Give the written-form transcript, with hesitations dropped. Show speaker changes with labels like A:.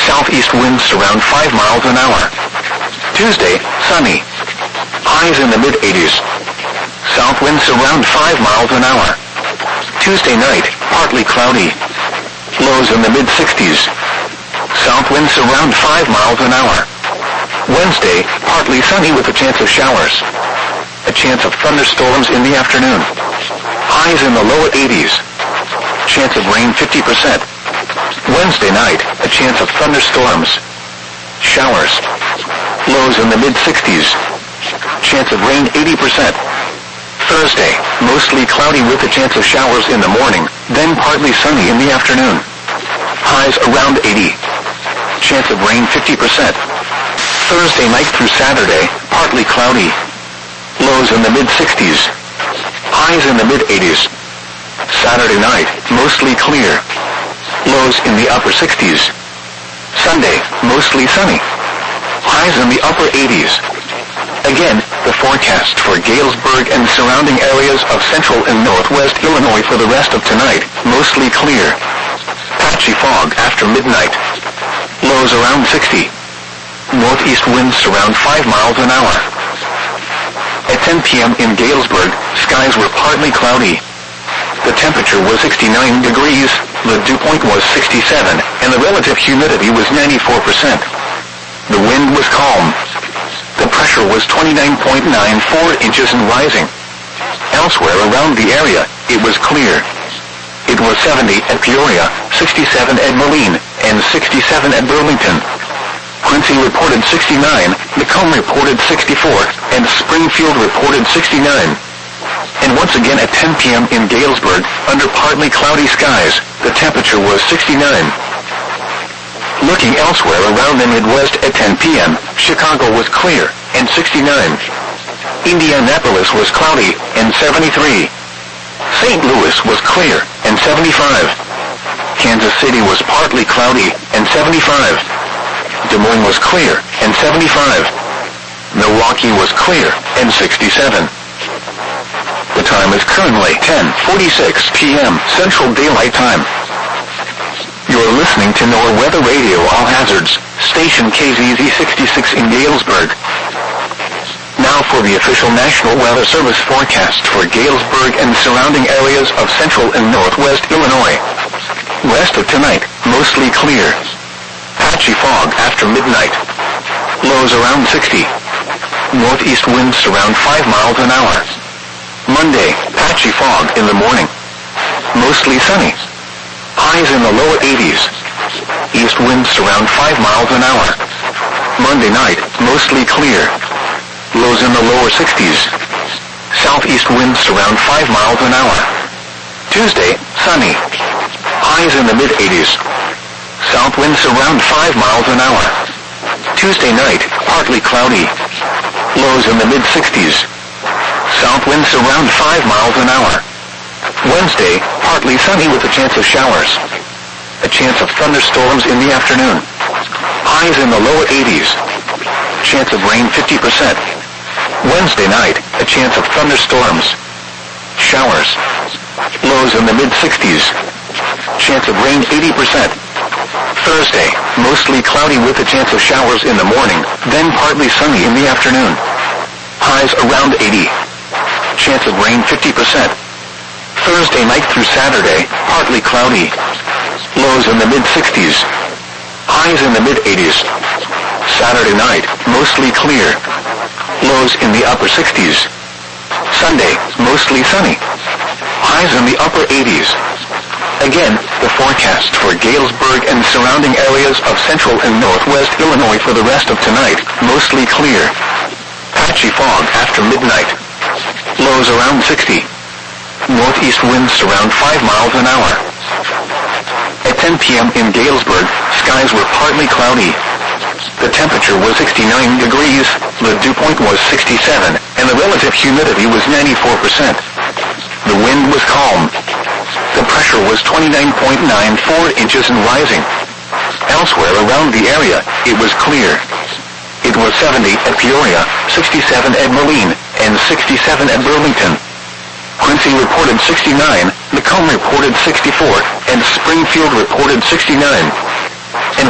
A: Southeast winds around 5 miles an hour. Tuesday, sunny. Highs in the mid-80s. South winds around 5 miles an hour. Tuesday night, partly cloudy. Lows in the mid-60s. South winds around 5 miles an hour. Wednesday, partly sunny with a chance of showers. A chance of thunderstorms in the afternoon. Highs in the lower 80s. Chance of rain 50%. Wednesday night, a chance of thunderstorms. Showers. Lows in the mid-60s. Chance of rain 80%. Thursday, mostly cloudy with a chance of showers in the morning, then partly sunny in the afternoon. Highs around 80. Chance of rain 50%. Thursday night through Saturday, partly cloudy. Lows in the mid-60s. Highs in the mid-80s. Saturday night, mostly clear. Lows in the upper 60s. Sunday, mostly sunny. Highs in the upper 80s. Again, the forecast for Galesburg and surrounding areas of central and northwest Illinois for the rest of tonight, mostly clear. Patchy fog after midnight. Lows around 60. Northeast winds around 5 miles an hour. At 10 p.m. in Galesburg, skies were partly cloudy. The temperature was 69 degrees, the dew point was 67, and the relative humidity was 94%. The wind was calm. The pressure was 29.94 inches and rising. Elsewhere around the area, it was clear. It was 70 at Peoria, 67 at Moline, and 67 at Burlington. Quincy reported 69, Macomb reported 64, and Springfield reported 69. And once again at 10 p.m. in Galesburg, under partly cloudy skies, the temperature was 69. Looking elsewhere around the Midwest at 10 p.m., Chicago was clear, and 69. Indianapolis was cloudy, and 73. St. Louis was clear, and 75. Kansas City was partly cloudy, and 75. Des Moines was clear, and 75. Milwaukee was clear, and 67. The time is currently 10:46 p.m. Central Daylight Time. You're listening to NOAA Weather Radio All Hazards, station KZZ 66 in Galesburg. Now for the official National Weather Service forecast for Galesburg and surrounding areas of central and northwest Illinois. Rest of tonight, mostly clear. Patchy fog after midnight. Lows around 60. Northeast winds around 5 miles an hour. Monday, patchy fog in the morning. Mostly sunny. Highs in the lower 80s. East winds around 5 miles an hour. Monday night, mostly clear. Lows in the lower 60s. Southeast winds around 5 miles an hour. Tuesday, sunny. Highs in the mid-80s. South winds around 5 miles an hour. Tuesday night, partly cloudy. Lows in the mid-60s. South winds around 5 miles an hour. Wednesday, partly sunny with a chance of showers. A chance of thunderstorms in the afternoon. Highs in the lower 80s. Chance of rain 50%. Wednesday night, a chance of thunderstorms. Showers. Lows in the mid-60s. Chance of rain 80%. Thursday, mostly cloudy with a chance of showers in the morning, then partly sunny in the afternoon. Highs around 80. Chance of rain 50%. Thursday night through Saturday, partly cloudy. Lows in the mid-60s. Highs in the mid-80s. Saturday night, mostly clear. Lows in the upper 60s. Sunday, mostly sunny. Highs in the upper 80s. Again, the forecast for Galesburg and surrounding areas of central and northwest Illinois for the rest of tonight, mostly clear. Patchy fog after midnight. Lows around 60. Northeast winds around 5 miles an hour. At 10 p.m. in Galesburg, skies were partly cloudy. The temperature was 69 degrees, the dew point was 67, and the relative humidity was 94%. The wind was calm. The pressure was 29.94 inches and rising. Elsewhere around the area, it was clear. It was 70 at Peoria, 67 at Moline, and 67 at Burlington. Quincy reported 69, Macomb reported 64, and Springfield reported 69.